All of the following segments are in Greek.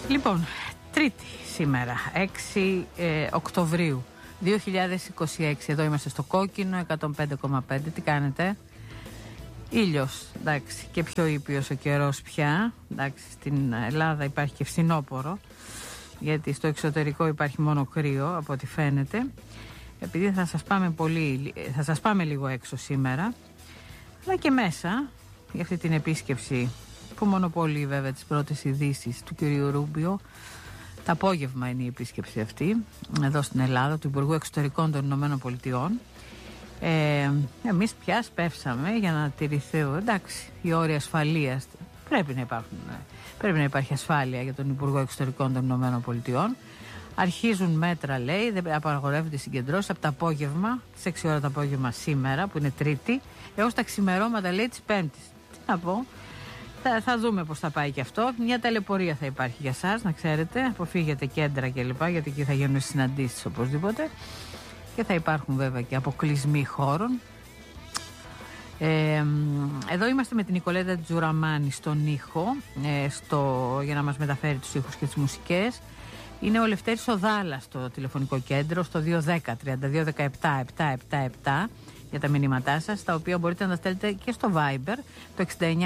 Λοιπόν, Τρίτη σήμερα, 6 Οκτωβρίου 2026. Εδώ είμαστε στο Κόκκινο, 105,5. Τι κάνετε? Ήλιος, εντάξει, και πιο ήπιος ο καιρός πια. Εντάξει, στην Ελλάδα υπάρχει και φθινόπωρο, γιατί στο εξωτερικό υπάρχει μόνο κρύο από ό,τι φαίνεται. Επειδή θα σας πάμε λίγο έξω σήμερα, αλλά και μέσα για αυτή την επίσκεψη που μονοπολεί βέβαια τις πρώτες ειδήσεις του κυρίου Ρούμπιο. Το απόγευμα είναι η επίσκεψη αυτή εδώ στην Ελλάδα του Υπουργού Εξωτερικών των Ηνωμένων Πολιτειών. Εμείς πια σπεύσαμε για να τηρηθεί, εντάξει, οι όροι ασφαλείας πρέπει να υπάρχει ασφάλεια για τον Υπουργό Εξωτερικών των Ηνωμένων Πολιτειών. Αρχίζουν μέτρα, λέει, δεν απαγορεύονται οι συγκεντρώσεις από το απόγευμα, στις 6 ώρα το απόγευμα σήμερα, που είναι Τρίτη, έως τα ξημερώματα, λέει, της Πέμπτης. Τι να πω, θα δούμε πώς θα πάει και αυτό. Μια ταλαιπωρία θα υπάρχει για σας, να ξέρετε. Αποφύγετε κέντρα κλπ, γιατί εκεί θα γίνουν συναντήσεις οπωσδήποτε. Και θα υπάρχουν βέβαια και αποκλεισμοί χώρων. Εδώ είμαστε με την Νικολέτα Τζουραμάνη στον ήχο, για να μας μεταφέρει τους ήχους και τις μουσικές. Είναι ο Λευτέρης ο Δάλλας στο τηλεφωνικό κέντρο, στο 210-3217-777 για τα μηνύματά σας, τα οποία μπορείτε να τα στέλνετε και στο Viber, το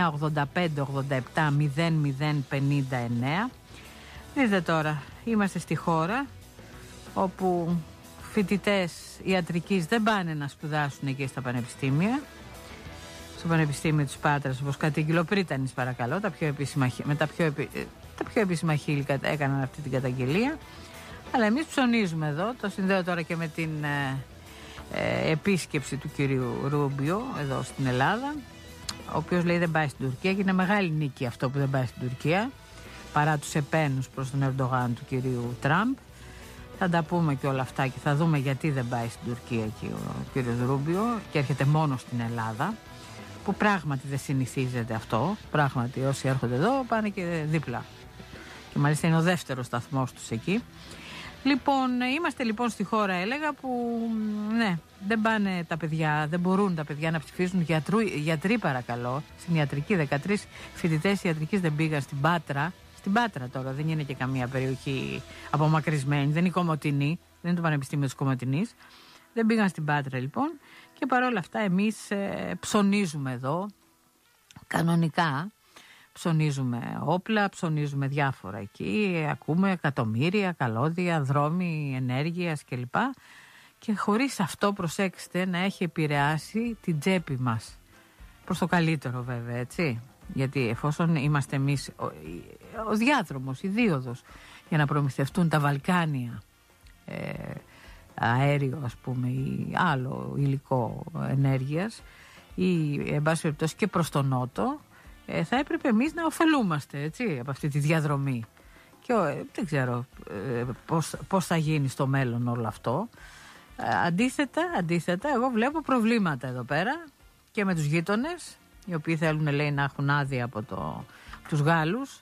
6985-87-0059. Δείτε τώρα, είμαστε στη χώρα όπου φοιτητές ιατρικής δεν πάνε να σπουδάσουν εκεί στα πανεπιστήμια. Στο Πανεπιστήμιο της Πάτρας, όπως κατήγγειλε ο Πρίτανης, παρακαλώ, τα πιο επίσημα χείλη έκαναν αυτή την καταγγελία. Αλλά εμείς ψωνίζουμε εδώ. Το συνδέω τώρα και με την επίσκεψη του κυρίου Ρούμπιο εδώ στην Ελλάδα, ο οποίος λέει δεν πάει στην Τουρκία, και είναι μεγάλη νίκη αυτό που δεν πάει στην Τουρκία, παρά τους επένους προς τον Ερντογάν του κυρίου Τραμπ. Θα τα πούμε και όλα αυτά και θα δούμε γιατί δεν πάει στην Τουρκία και ο κύριος Ρούμπιο και έρχεται μόνο στην Ελλάδα, που πράγματι δεν συνηθίζεται αυτό. Πράγματι όσοι έρχονται εδώ πάνε και δίπλα, και μάλιστα είναι ο δεύτερος σταθμός τους εκεί. Λοιπόν, είμαστε λοιπόν στη χώρα, έλεγα, που ναι, δεν πάνε τα παιδιά, δεν μπορούν τα παιδιά να ψηφίσουν. Γιατροί, παρακαλώ, στην ιατρική, 13 φοιτητές ιατρικής δεν πήγαν στην Πάτρα. Στην Πάτρα τώρα, δεν είναι και καμία περιοχή απομακρυσμένη, δεν είναι η Κομοτηνή, δεν είναι το Πανεπιστήμιο της Κομοτηνής. Δεν πήγαν στην Πάτρα λοιπόν, και παρόλα αυτά εμείς ψωνίζουμε εδώ, κανονικά. Ψωνίζουμε όπλα, ψωνίζουμε διάφορα εκεί, ακούμε εκατομμύρια, καλώδια, δρόμοι ενέργειας κλπ. Και χωρίς αυτό, προσέξτε, να έχει επηρεάσει την τσέπη μας. Προς το καλύτερο βέβαια, έτσι. Γιατί εφόσον είμαστε εμείς ο διάδρομος, η δίωδος για να προμηθευτούν τα Βαλκάνια αέριο, ας πούμε, ή άλλο υλικό ενέργειας, ή εν πάση περιπτώσει και προς τον νότο, θα έπρεπε εμείς να ωφελούμαστε, έτσι, από αυτή τη διαδρομή. Και δεν ξέρω πώς θα γίνει στο μέλλον όλο αυτό. Αντίθετα, εγώ βλέπω προβλήματα εδώ πέρα και με τους γείτονες, οι οποίοι θέλουν, λέει, να έχουν άδεια από τους Γάλλους,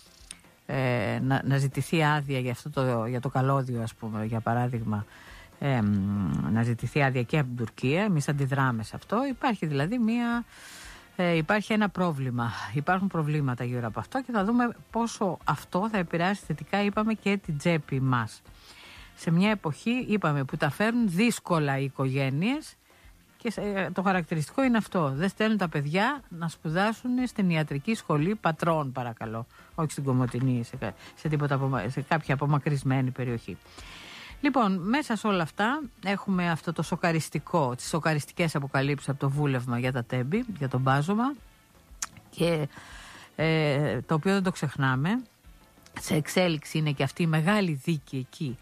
να ζητηθεί άδεια για το καλώδιο, ας πούμε, για παράδειγμα, να ζητηθεί άδεια και από την Τουρκία. Εμείς αντιδράμε σε αυτό. Υπάρχει δηλαδή υπάρχει ένα πρόβλημα. Υπάρχουν προβλήματα γύρω από αυτό και θα δούμε πόσο αυτό θα επηρεάσει θετικά, είπαμε, και την τσέπη μας. Σε μια εποχή, είπαμε, που τα φέρνουν δύσκολα οι οικογένειες, και το χαρακτηριστικό είναι αυτό. Δεν στέλνουν τα παιδιά να σπουδάσουν στην ιατρική σχολή πατρών, παρακαλώ. Όχι στην Κομοτηνή, σε κάποια απομακρυσμένη περιοχή. Λοιπόν, μέσα σε όλα αυτά έχουμε αυτό το σοκαριστικό, τις σοκαριστικές αποκαλύψεις από το βούλευμα για τα Τέμπη, για τον μπάζωμα, και το οποίο δεν το ξεχνάμε. Σε εξέλιξη είναι και αυτή η μεγάλη δίκη εκεί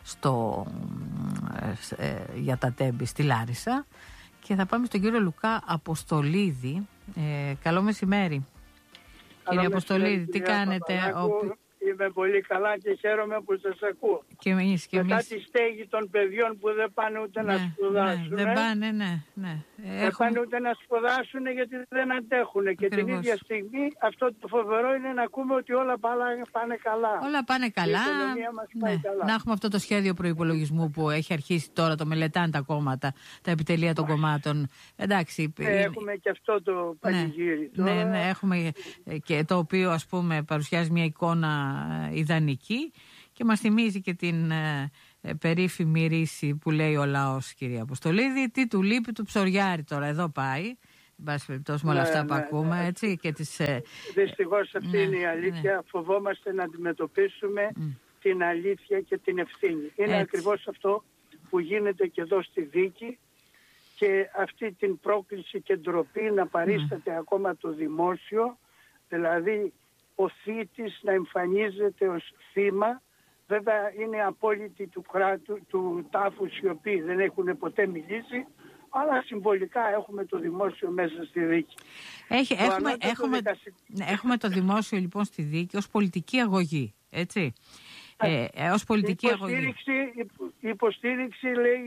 για τα Τέμπη στη Λάρισα, και θα πάμε στον κύριο Λουκά Αποστολίδη. Καλό μεσημέρι. Κύριε Αποστολίδη, τι κάνετε? Είμαι πολύ καλά και χαίρομαι που σας ακούω. Και εμείς. Μετά τη στέγη των παιδιών που δεν πάνε ούτε να σπουδάσουν. Δεν πάνε, Δεν πάνε ούτε να σπουδάσουν γιατί δεν αντέχουν. Και την ίδια στιγμή αυτό το φοβερό είναι να ακούμε ότι όλα πάνε καλά. Όλα πάνε καλά. Η οικονομία μας πάει καλά. Να έχουμε αυτό το σχέδιο προϋπολογισμού που έχει αρχίσει τώρα, το μελετάνε τα κόμματα, τα επιτελεία των κομμάτων. Εντάξει. Έχουμε και αυτό το πανηγύρι. Ναι, έχουμε και το οποίο, ας πούμε, παρουσιάζει μια εικόνα ιδανική και μας θυμίζει και την περίφημη ρίση που λέει ο λαός, κυρία Αποστολίδη, τι του λείπει του ψωριάρι τώρα, εδώ πάει. Εν πάση περιπτώσει με όλα αυτά που ακούμε, έτσι, και τις... Δυστυχώς αυτή είναι η αλήθεια. Φοβόμαστε να αντιμετωπίσουμε την αλήθεια και την ευθύνη. Είναι ακριβώς αυτό που γίνεται και εδώ στη δίκη, και αυτή την πρόκληση και ντροπή να παρίσταται ακόμα το δημόσιο, δηλαδή ο θήτης να εμφανίζεται ως θύμα. Βέβαια είναι απόλυτοι του κράτου, του τάφους, οι οποίοι δεν έχουν ποτέ μιλήσει, αλλά συμβολικά έχουμε το δημόσιο μέσα στη δίκη. Έχουμε το δημόσιο λοιπόν στη δίκη ως πολιτική αγωγή, έτσι. Ως πολιτική αγωγή. Η υποστήριξη λέει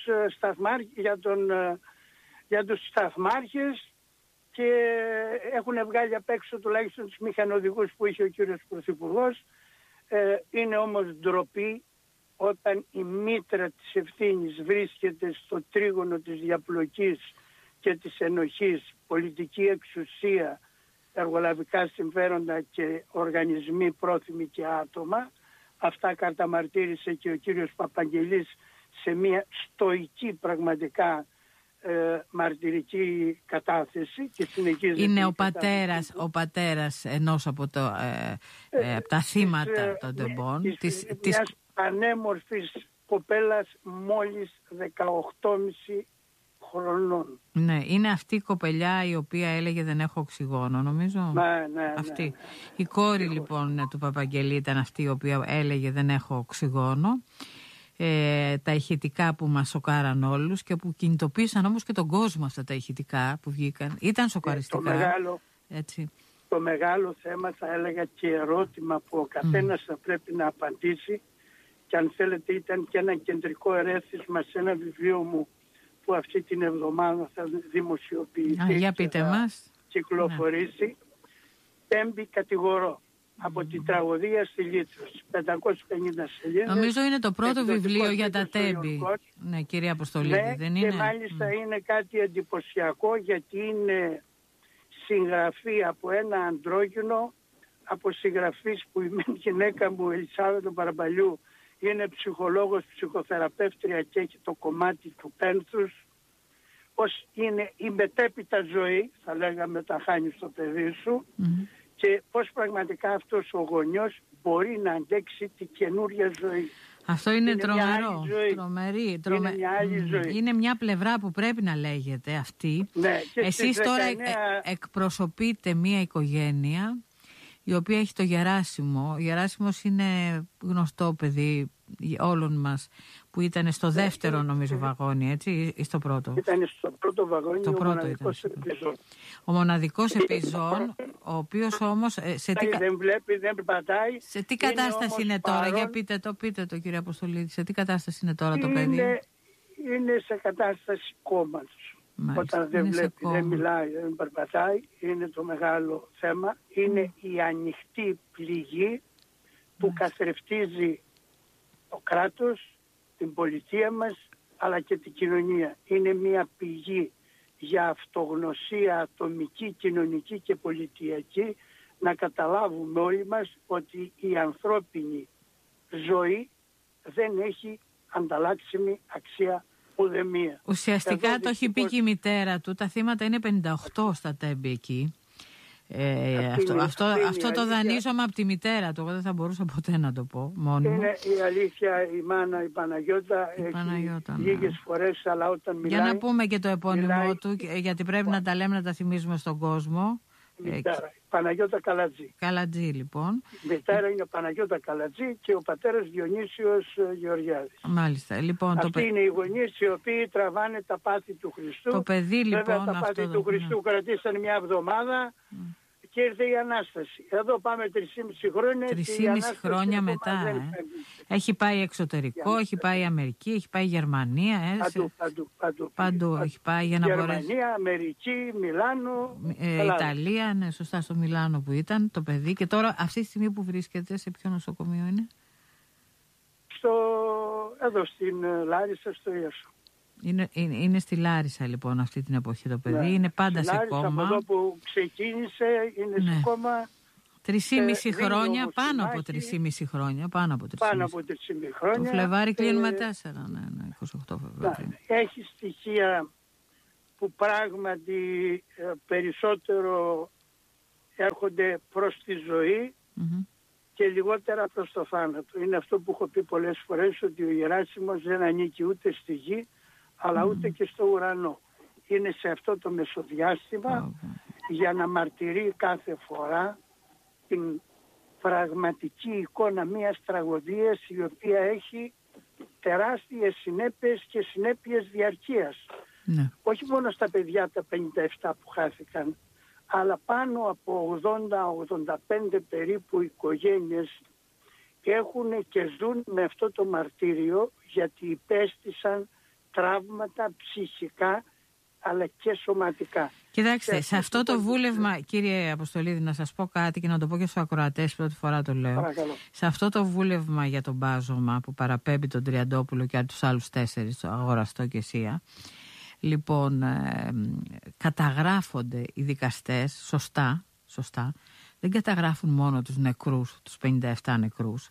για τους σταθμάρχες, και έχουν βγάλει απ' έξω τουλάχιστον τους μηχανοδηγούς που είχε ο κύριος Πρωθυπουργός. Είναι όμως ντροπή όταν η μήτρα της ευθύνης βρίσκεται στο τρίγωνο της διαπλοκής και της ενοχής, πολιτική εξουσία, εργολαβικά συμφέροντα και οργανισμοί πρόθυμοι και άτομα. Αυτά καρταμαρτύρησε και ο κύριος Παπαγγελής σε μια στοική πραγματικά μαρτυρική κατάθεση, και συνεχίζει. Είναι ο πατέρας ενός από τα θύματα των τεμπών, μιας πανέμορφης κοπέλας μόλις 18,5 χρονών. Ναι, είναι αυτή η κοπελιά η οποία έλεγε δεν έχω οξυγόνο, νομίζω. Ναι. Αυτή. Η κόρη λοιπόν του Παπαγγελή ήταν αυτή η οποία έλεγε δεν έχω οξυγόνο. Τα ηχητικά που μας σοκάραν όλους και που κινητοποίησαν όμως και τον κόσμο, αυτά τα ηχητικά που βγήκαν. Ήταν σοκαριστικά. Το μεγάλο θέμα, θα έλεγα, και ερώτημα που ο καθένας θα πρέπει να απαντήσει, και αν θέλετε ήταν και ένα κεντρικό ερέθισμα σε ένα βιβλίο μου που αυτή την εβδομάδα θα δημοσιοποιηθεί και θα κυκλοφορήσει. Τέμπη κατηγορώ. Από την τραγωδία στη Λύτρωση, 550 σελίδες. Νομίζω είναι το πρώτο βιβλίο για τα Τέμπη. Ναι, κυρία Αποστολίδη, δεν είναι? Και μάλιστα είναι κάτι εντυπωσιακό, γιατί είναι συγγραφή από ένα αντρόγυνο, από συγγραφής που η γυναίκα μου, Ελισάβετο Παραμπαλιού, είναι ψυχολόγος, ψυχοθεραπεύτρια και έχει το κομμάτι του πένθους. Ως είναι η μετέπειτα ζωή, θα λέγαμε, τα χάνει στο παιδί σου. Και πώς πραγματικά αυτός ο γονιός μπορεί να αντέξει τη καινούρια ζωή. Αυτό είναι τρομερό. Είναι μια πλευρά που πρέπει να λέγεται αυτή. Ναι, εσείς τώρα εκπροσωπείτε μια οικογένεια η οποία έχει το Γεράσιμο. Ο Γεράσιμος είναι γνωστό παιδί όλων μας, που ήταν στο δεύτερο νομίζω βαγόνι, έτσι, ή στο πρώτο? Ήταν στο πρώτο βαγόνι, ο μοναδικός επιζών. Ο μοναδικός επιζών, ο οποίος όμως... δεν βλέπει, δεν πατάει. Σε τι κατάσταση είναι τώρα, για πείτε το κύριε Αποστολίδη, σε τι κατάσταση είναι τώρα το παιδί? Είναι σε κατάσταση κόμματος. Όταν δεν βλέπει, δεν μιλάει, δεν περπατάει, είναι το μεγάλο θέμα. Είναι η ανοιχτή πληγή που καθρεφτίζει το κράτος, την πολιτεία μας, αλλά και την κοινωνία. Είναι μια πηγή για αυτογνωσία ατομική, κοινωνική και πολιτιακή, να καταλάβουμε όλοι μας ότι η ανθρώπινη ζωή δεν έχει ανταλλάξιμη αξία ουδεμία. Ουσιαστικά το έχει πει και η μητέρα του, τα θύματα είναι 58 στα Τέμπη εκεί. Αυτό το δανείζομαι από τη μητέρα του. Εγώ δεν θα μπορούσα ποτέ να το πω μόνο. Είναι η αλήθεια, η μάνα, η Παναγιώτα, λίγες φορές, αλλά όταν μιλάει... Για να πούμε και το επώνυμό του, γιατί πρέπει να τα λέμε, να τα θυμίζουμε στον κόσμο. Παναγιώτα Καλατζή. Καλατζή, λοιπόν. Η μητέρα είναι Παναγιώτα Καλατζή και ο πατέρας Διονύσιος Γεωργιάδης. Μάλιστα. Λοιπόν, αυτοί είναι οι γονείς οι οποίοι τραβάνε τα πάθη του Χριστού. Το παιδί, λοιπόν. Βέβαια, τα πάθη του Χριστού κρατήσαν μια εβδομάδα και ήρθε η Ανάσταση. Εδώ πάμε 3,5 χρόνια. 3,5 χρόνια μετά. Έχει πάει εξωτερικό, έχει πάει Αμερική, έχει πάει Γερμανία. Παντού έχει πάει για να μπορέσει. Γερμανία, Αμερική, Μιλάνο. Ιταλία, ναι, σωστά, στο Μιλάνο που ήταν το παιδί. Και τώρα αυτή τη στιγμή που βρίσκεται, σε ποιο νοσοκομείο είναι? Εδώ στην Λάρισα, στο Ιασό. Είναι στη Λάρισα λοιπόν αυτή την εποχή το παιδί, είναι πάντα σε κόμμα. Από εδώ που ξεκίνησε είναι σε κόμμα 3,5 χρόνια, πάνω από 3,5 χρόνια. Πάνω από 3,5 χρόνια. Το Φλεβάρι κλείνουμε 4, ναι, 28 Φεβρουαρίου. Έχει στοιχεία που πράγματι περισσότερο έρχονται προς τη ζωή και λιγότερα προς το θάνατο. Είναι αυτό που έχω πει πολλές φορές, ότι ο Γεράσιμος δεν ανήκει ούτε στη γη αλλά ούτε και στο ουρανό. Είναι σε αυτό το μεσοδιάστημα για να μαρτυρεί κάθε φορά την πραγματική εικόνα μιας τραγωδίας η οποία έχει τεράστιες συνέπειες και συνέπειες διαρκείας. Ναι. Όχι μόνο στα παιδιά τα 57 που χάθηκαν, αλλά πάνω από 80-85 περίπου οικογένειες έχουν και ζουν με αυτό το μαρτύριο, γιατί υπέστησαν τραύματα ψυχικά αλλά και σωματικά. Κοιτάξτε, σε αυτό το βούλευμα, κύριε Αποστολίδη, να σας πω κάτι και να το πω και στους ακροατές, πρώτη φορά το λέω. Παρακαλώ. Σε αυτό το βούλευμα για τον Μπάζωμα που παραπέμπει τον Τριαντόπουλο και τους άλλους 4, το Αγοραστό και Σία, λοιπόν, καταγράφονται οι δικαστές σωστά, δεν καταγράφουν μόνο τους νεκρούς, τους 57 νεκρούς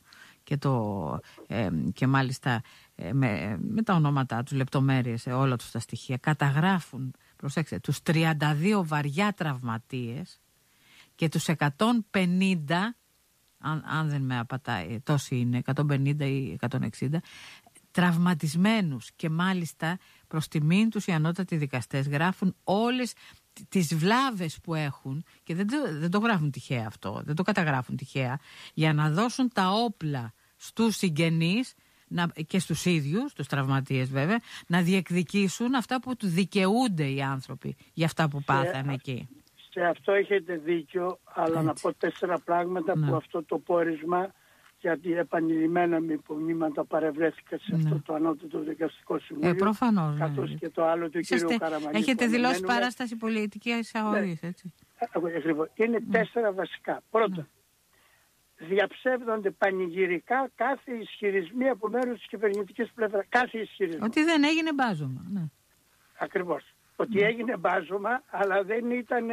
και μάλιστα με τα ονόματά τους, λεπτομέρειες, όλα τους τα στοιχεία. Καταγράφουν, προσέξτε, τους 32 βαριά τραυματίες και τους 150, αν δεν με απατάει, τόσοι είναι, 150 ή 160, τραυματισμένους, και μάλιστα προς τιμήν τους οι ανώτατοι δικαστές γράφουν όλες τις βλάβες που έχουν, και δεν το γράφουν τυχαία αυτό, δεν το καταγράφουν τυχαία, για να δώσουν τα όπλα στους συγγενείς και στους ίδιους, τους τραυματίες βέβαια, να διεκδικήσουν αυτά που του δικαιούνται οι άνθρωποι για αυτά που πάθανε εκεί. Σε αυτό έχετε δίκιο, αλλά να πω 4 πράγματα που αυτό το πόρισμα, γιατί επανειλημμένα με υπομνήματα παρευρέθηκα σε αυτό το ανώτατο δικαστικό συμβούλιο. Προφανώς. Καθώς και το άλλο του κύριου Καραμανλή. Έχετε δηλώσει παράσταση πολιτικής αγωγής, έτσι. Ακριβώς. Είναι 4 βασικά. Πρώτον, διαψεύδονται πανηγυρικά κάθε ισχυρισμοί από μέρους της κυβερνητικής πλευράς. Κάθε ισχυρισμό. Ότι δεν έγινε μπάζωμα. Ναι. Ακριβώς. Ότι έγινε μπάζωμα, αλλά δεν ήταν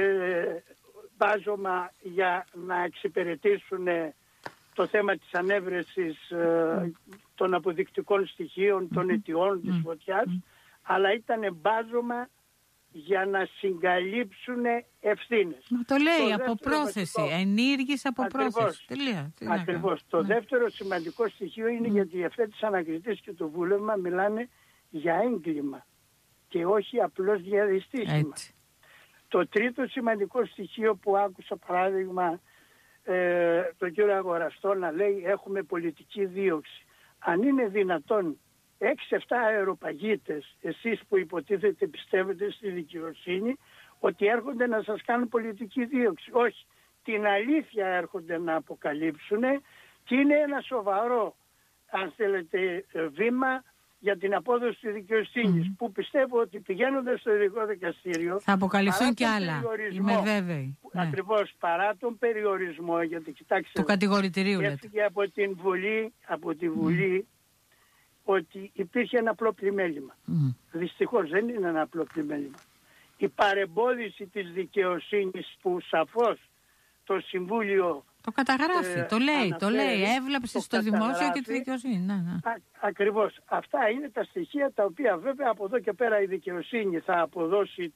μπάζωμα για να εξυπηρετήσουν το θέμα της ανέβρεσης των αποδεικτικών στοιχείων, των αιτιών της φωτιάς, αλλά ήταν μπάζωμα για να συγκαλύψουν ευθύνες. Μα το λέει, από πρόθεση, ενήργης από πρόθεση. Ακριβώς. Το δεύτερο σημαντικό στοιχείο είναι γιατί οι ευθέτες ανακριτές και το βούλευμα μιλάνε για έγκλημα και όχι απλώς διαδυστήσιμα. Το τρίτο σημαντικό στοιχείο που άκουσα, παράδειγμα, τον κύριο Αγοραστό να λέει έχουμε πολιτική δίωξη. Αν είναι δυνατόν 6-7 αεροπαγίτες, εσείς που υποτίθεται πιστεύετε στη δικαιοσύνη, ότι έρχονται να σας κάνουν πολιτική δίωξη. Όχι. Την αλήθεια έρχονται να αποκαλύψουν και είναι ένα σοβαρό, αν θέλετε, βήμα για την απόδοση της δικαιοσύνης, που πιστεύω ότι πηγαίνοντας στο ειδικό δικαστήριο θα αποκαλυφθούν και άλλα. Είμαι βέβαιη. Ακριβώς, παρά τον περιορισμό, γιατί κοιτάξτε, του κατηγορητηρίου έφυγε από τη Βουλή ότι υπήρχε ένα απλό πλημέλημα. Δυστυχώς δεν είναι ένα απλό πλημέλημα. Η παρεμπόδιση της δικαιοσύνης που σαφώς το Συμβούλιο το καταγράφει, το λέει, έβλαψε στο δημόσιο και τη δικαιοσύνη. Ακριβώς. Αυτά είναι τα στοιχεία τα οποία βέβαια από εδώ και πέρα η δικαιοσύνη θα αποδώσει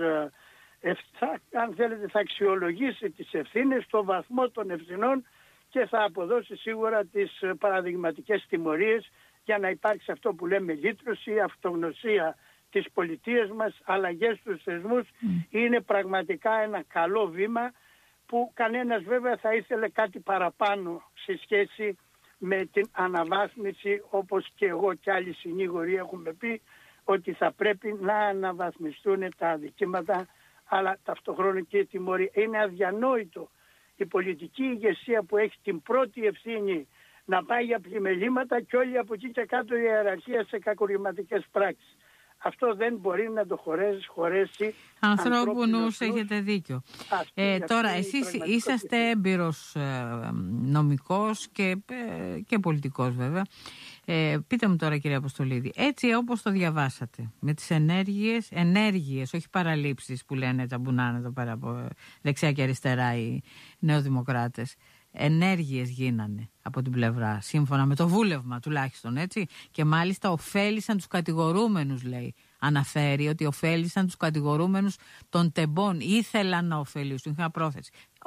αν θέλετε θα αξιολογήσει τις ευθύνες, το βαθμό των ευθυνών και θα αποδώσει σίγουρα τις παραδειγματικές τιμωρίες για να υπάρξει αυτό που λέμε λύτρωση, αυτογνωσία της πολιτείας μας, αλλαγές στους θεσμούς. Είναι πραγματικά ένα καλό βήμα που κανένας βέβαια θα ήθελε κάτι παραπάνω σε σχέση με την αναβάθμιση, όπως και εγώ και άλλοι συνήγοροι έχουμε πει ότι θα πρέπει να αναβαθμιστούν τα αδικήματα, αλλά ταυτοχρόνως και η τιμωρία. Είναι αδιανόητο η πολιτική ηγεσία που έχει την πρώτη ευθύνη να πάει για πλημελήματα και όλοι από εκεί και κάτω η ιεραρχία σε κακουργηματικές πράξεις. Αυτό δεν μπορεί να το χωρέσει ανθρώπου νους, έχετε δίκιο. Τώρα εσείς είσαστε έμπειρος νομικός και πολιτικός βέβαια. Πείτε μου τώρα, κύριε Αποστολίδη, έτσι όπως το διαβάσατε, με τις ενέργειες, όχι παραλήψεις που λένε τσαμπουνάνε εδώ πέρα από δεξιά και αριστερά οι νεοδημοκράτες, ενέργειες γίνανε από την πλευρά, σύμφωνα με το βούλευμα τουλάχιστον, έτσι, και μάλιστα ωφέλησαν τους κατηγορούμενους, λέει. Αναφέρει ότι ωφέλησαν τους κατηγορούμενους των τεμπών, ήθελαν να ωφελήσουν, είχαν πρόθεση.